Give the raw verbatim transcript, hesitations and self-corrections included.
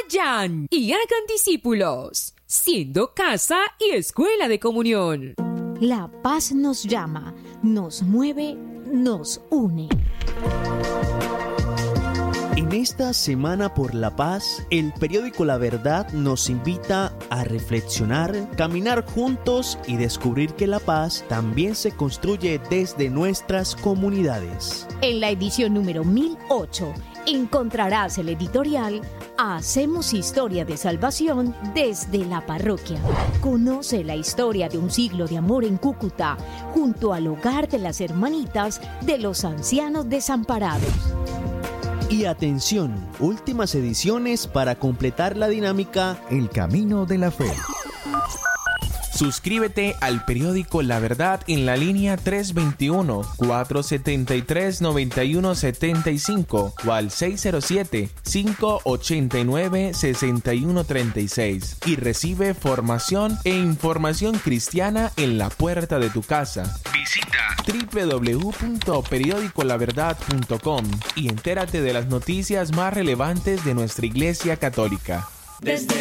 Vayan y hagan discípulos, siendo casa y escuela de comunión. La paz nos llama, nos mueve, nos une. En esta Semana por la Paz, el periódico La Verdad nos invita a reflexionar, caminar juntos y descubrir que la paz también se construye desde nuestras comunidades. En la edición número mil ocho encontrarás el editorial Hacemos historia de salvación desde la parroquia. Conoce la historia de un siglo de amor en Cúcuta, junto al hogar de las hermanitas de los ancianos desamparados. Y atención, últimas ediciones para completar la dinámica El Camino de la Fe. Suscríbete al periódico La Verdad en la línea tres dos uno, cuatro siete tres, nueve uno siete cinco o al seis cero siete, cinco ocho nueve, seis uno tres seis y recibe formación e información cristiana en la puerta de tu casa. Visita doble u doble u doble u punto periódico la verdad punto com y entérate de las noticias más relevantes de nuestra Iglesia Católica. Desde